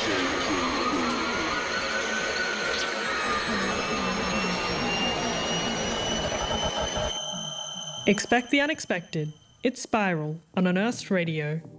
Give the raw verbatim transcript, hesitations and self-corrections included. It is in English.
Expect the unexpected. It's Spiral on Unearthed Radio.